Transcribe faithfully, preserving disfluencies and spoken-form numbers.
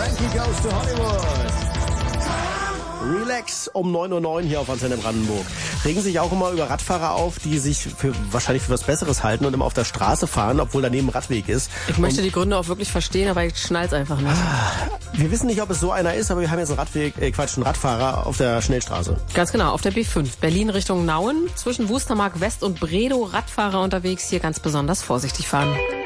Frankie Goes to Hollywood. Relax um neun Uhr neun hier auf Antenne Brandenburg. Regen sich auch immer über Radfahrer auf, die sich für, wahrscheinlich für was Besseres halten und immer auf der Straße fahren, obwohl daneben ein Radweg ist. Ich möchte und die Gründe auch wirklich verstehen, aber ich schnall's einfach nicht. Wir wissen nicht, ob es so einer ist, aber wir haben jetzt einen Radweg, äh Quatsch, einen Radfahrer auf der Schnellstraße. Ganz genau, auf der B fünf, Berlin Richtung Nauen, zwischen Wustermark West und Bredow, Radfahrer unterwegs, hier ganz besonders vorsichtig fahren.